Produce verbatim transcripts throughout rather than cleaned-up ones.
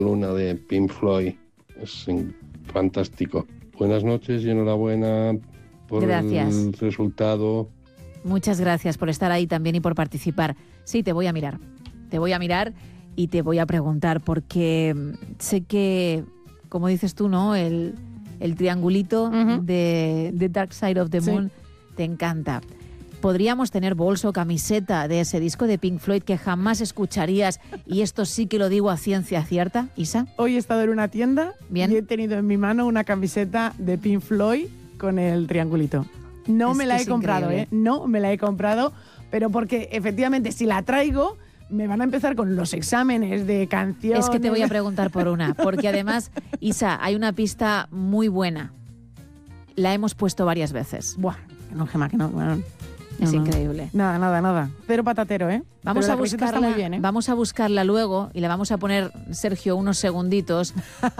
Una de Pink Floyd, es fantástico. Buenas noches y enhorabuena por Gracias. el resultado. Muchas gracias por estar ahí también y por participar. Sí, te voy a mirar. Te voy a mirar y te voy a preguntar porque sé que, como dices tú, ¿no? El, el triangulito uh-huh. de, de Dark Side of the Moon sí. te encanta. ¿Podríamos tener bolso o camiseta de ese disco de Pink Floyd que jamás escucharías? Y esto sí que lo digo a ciencia cierta, Isa. Hoy he estado en una tienda Bien. y he tenido en mi mano una camiseta de Pink Floyd con el triangulito. No es me la he comprado, increíble. ¿eh? No me la he comprado, pero porque efectivamente si la traigo me van a empezar con los exámenes de canciones. Es que te voy a preguntar por una, porque además, Isa, hay una pista muy buena. La hemos puesto varias veces. Buah, no, Gemma, que no, bueno... Es no, increíble. Nada, nada, nada. Cero patatero, ¿eh? Vamos a buscarla, muy bien, ¿eh? Vamos a buscarla luego y le vamos a poner, Sergio, unos segunditos.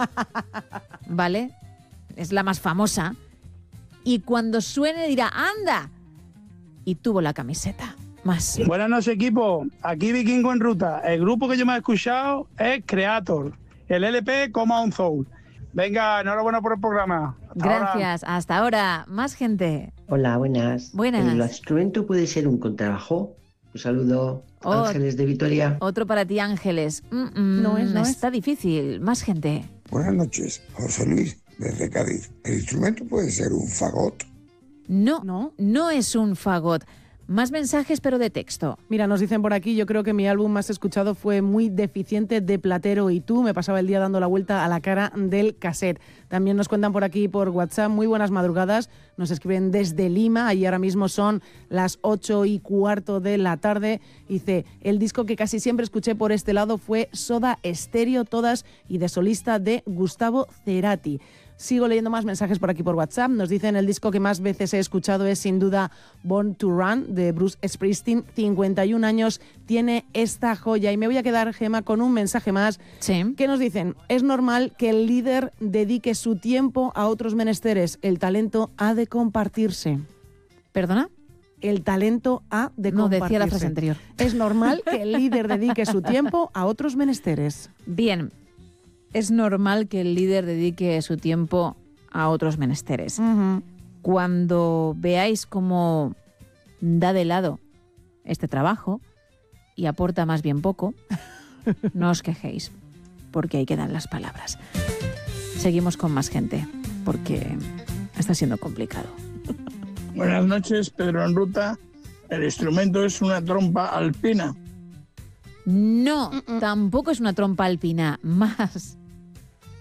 ¿Vale? Es la más famosa. Y cuando suene dirá, ¡anda! Y tuvo la camiseta. Más. Buenas noches, equipo. Aquí Vikingo en Ruta. El grupo que yo me he escuchado es Creator. El L P Coma on Soul. Venga, enhorabuena por el programa. Hasta Gracias. Ahora. Hasta ahora. Más gente. Hola, buenas. Buenas. ¿El instrumento puede ser un contrabajo? Un saludo. Oh, Ángeles de Vitoria. Otro para ti, Ángeles. Mm-mm, no es, no Está es. difícil. Más gente. Buenas noches. José Luis, desde Cádiz. ¿El instrumento puede ser un fagot? No, no, no es un fagot. Más mensajes, pero de texto. Mira, nos dicen por aquí, yo creo que mi álbum más escuchado fue Muy Deficiente de Platero y Tú. Me pasaba el día dando la vuelta a la cara del cassette. También nos cuentan por aquí por WhatsApp, muy buenas madrugadas. Nos escriben desde Lima, ahí ahora mismo son las ocho y cuarto de la tarde. Dice, el disco que casi siempre escuché por este lado fue Soda Stereo, todas y de solista de Gustavo Cerati. Sigo leyendo más mensajes por aquí por WhatsApp. Nos dicen el disco que más veces he escuchado es sin duda Born to Run de Bruce Springsteen. cincuenta y un años tiene esta joya. Y me voy a quedar, Gemma, con un mensaje más. Sí. Que nos dicen, es normal que el líder dedique su tiempo a otros menesteres. El talento ha de compartirse. ¿Perdona? El talento ha de no, compartirse. No, decía la frase anterior. Es normal que el líder dedique su tiempo a otros menesteres. Bien. Es normal que el líder dedique su tiempo a otros menesteres. Uh-huh. Cuando veáis cómo da de lado este trabajo y aporta más bien poco, no os quejéis, porque ahí quedan las palabras. Seguimos con más gente, porque está siendo complicado. Buenas noches, Pedro en Ruta. El instrumento es una trompa alpina. No, uh-uh. tampoco es una trompa alpina, más...